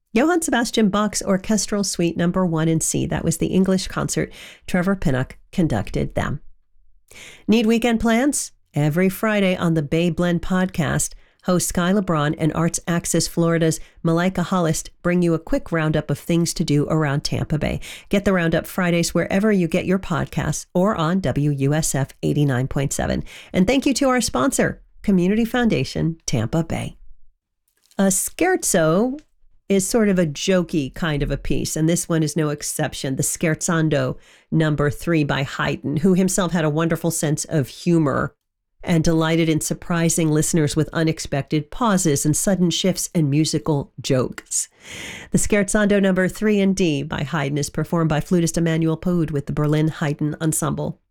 Johann Sebastian Bach's Orchestral Suite Number 1 in C. That was the English concert. Trevor Pinnock conducted them. Need weekend plans? Every Friday on the Bay Blend podcast, host Sky LeBron and Arts Axis Florida's Malika Hollist bring you a quick roundup of things to do around Tampa Bay. Get the roundup Fridays wherever you get your podcasts or on WUSF 89.7. And thank you to our sponsor, Community Foundation, Tampa Bay. A scherzo is sort of a jokey kind of a piece, and this one is no exception. The Scherzando Number 3 by Haydn, who himself had a wonderful sense of humor and delighted in surprising listeners with unexpected pauses and sudden shifts and musical jokes. The Scherzando Number 3 in D by Haydn is performed by flutist Emmanuel Poud with the Berlin Haydn Ensemble.